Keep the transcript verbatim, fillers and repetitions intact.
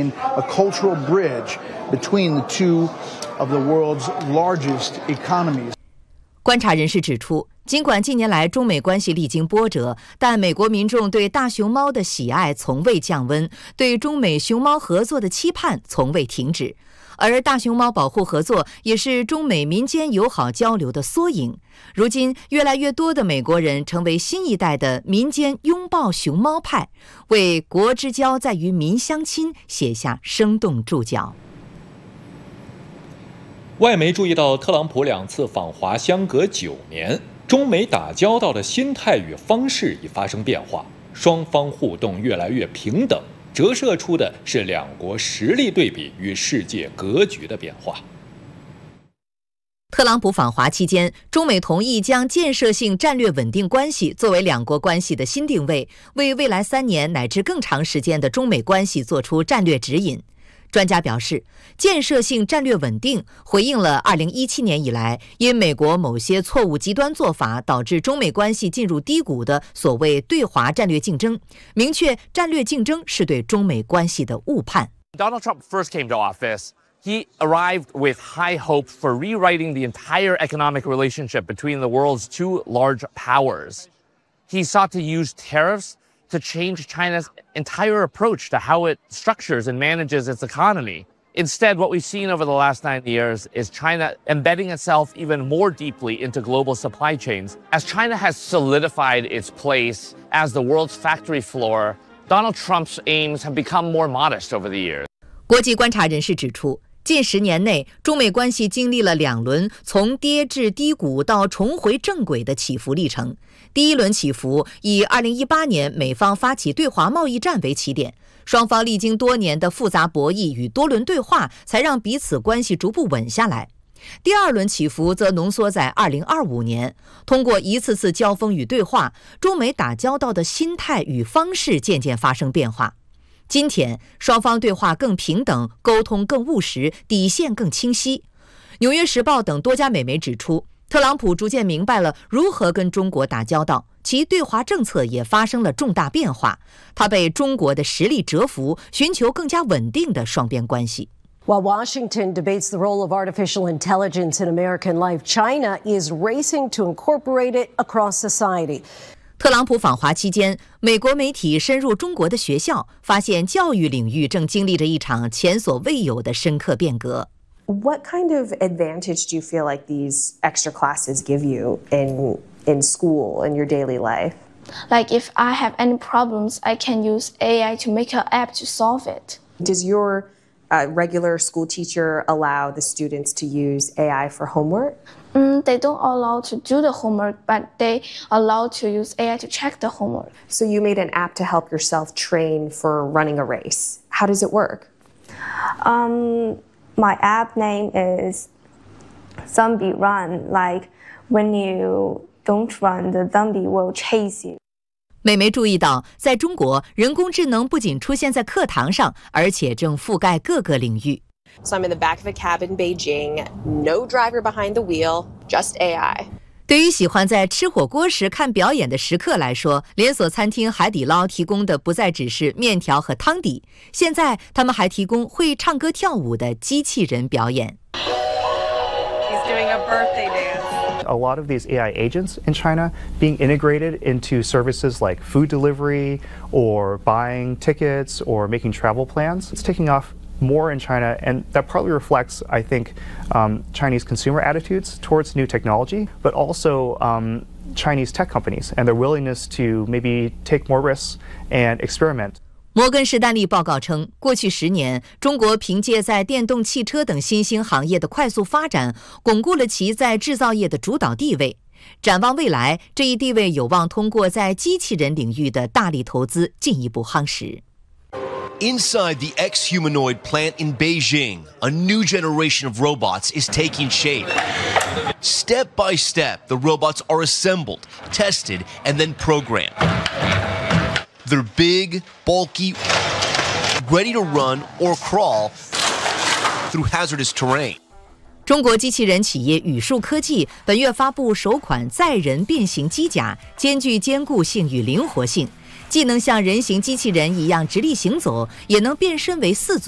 building a cultural bridge between the two of the world's largest economies. 观察人士指出，尽管近年来中美关系历经波折，但美国民众对大熊猫的喜爱从未降温，对中美熊猫合作的期盼从未停止。而大熊猫保护合作也是中美民间友好交流的缩影。如今，越来越多的美国人成为新一代的民间拥抱熊猫派，为国之交在于民相亲写下生动注脚。 外媒注意到，特朗普两次访华相隔九年，中美打交道的心态与方式已发生变化，双方互动越来越平等，折射出的是两国实力对比与世界格局的变化。 特朗普访华期间，中美同意将建设性战略稳定关系作为两国关系的新定位，为未来三年乃至更长时间的中美关系做出战略指引。专家表示，建设性战略稳定回应了二零一七年以来因美国某些错误极端做法导致中美关系进入低谷的所谓对华战略竞争，明确战略竞争是对中美关系的误判。 Donald Trump first came to office, he arrived with high hope for rewriting the entire economic relationship between the world's two large powers. He sought to use tariffs to change China's entire approach to how it structures and manages its economy. Instead, what we've seen over the last nine years is China embedding itself even more deeply into global supply chains. As China has solidified its place as the world's factory floor, Donald Trump's aims have become more modest over the years. 国际观察人士指出，近十年内，中美关系经历了两轮从跌至低谷到重回正轨的起伏历程。第一轮起伏以二零一八年美方发起对华贸易战为起点，双方历经多年的复杂博弈与多轮对话，才让彼此关系逐步稳下来。第二轮起伏则浓缩在二零二五年，通过一次次交锋与对话，中美打交道的心态与方式渐渐发生变化。今天，双方对话更平等，沟通更务实，底线更清晰。纽约时报等多家美媒指出，特朗普逐渐明白了如何跟中国打交道，其对华政策也发生了重大变化。他被中国的实力折服，寻求更加稳定的双边关系。 While Washington debates the role of artificial intelligence in American life, China is racing to incorporate it across society. 特朗普访华期间，美国媒体深入中国的学校，发现教育领域正经历着一场前所未有的深刻变革。 What kind of advantage do you feel like these extra classes give you in in school, in your daily life? Like if I have any problems, I can use A I to make an app to solve it. Does your uh, regular school teacher allow the students to use A I for homework? Mm, they don't allow to do the homework, but they allow to use A I to check the homework. So you made an app to help yourself train for running a race. How does it work? Um, my app name is Zombie Run. Like when you don't run, the zombie will chase you. 美媒注意到，在中国，人工智能不仅出现在课堂上，而且正覆盖各个领域。 So I'm in the back of a cab in Beijing, no driver behind the wheel, just A I. 对于喜欢在吃火锅时看表演的食客来说，连锁餐厅海底捞提供的不再只是面条和汤底，现在他们还提供会唱歌跳舞的机器人表演。 He's doing a birthday dance. A lot of these A I agents in China being integrated into services like food delivery or buying tickets or making travel plans. It's taking off more in China, and that partly reflects, I think, um, Chinese consumer attitudes towards new technology, but also um, Chinese tech companies and their willingness to maybe take more risks and experiment. 摩根士丹利报告称，过去十年，中国凭借在电动汽车等新兴行业的快速发展，巩固了其在制造业的主导地位。展望未来，这一地位有望通过在机器人领域的大力投资进一步夯实。 Inside the X-Humanoid plant in Beijing, a new generation of robots is taking shape. Step by step, the robots are assembled, tested, and then programmed. They're big, bulky, ready to run or crawl through hazardous terrain. 中国机器人企业宇树科技本月发布首款载人变形机甲，兼具坚固性与灵活性，既能像人形机器人一样直立行走，也能变身为四足。